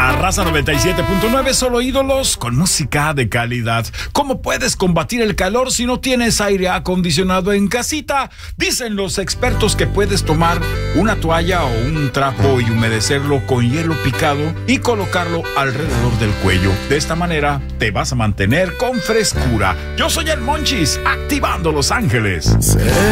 Raza 97.9, solo ídolos con música de calidad. ¿Cómo puedes combatir el calor si no tienes aire acondicionado en casita? Dicen los expertos que puedes tomar una toalla o un trapo y humedecerlo con hielo picado y colocarlo alrededor del cuello. De esta manera te vas a mantener con frescura. Yo soy el Monchis, activando Los Ángeles.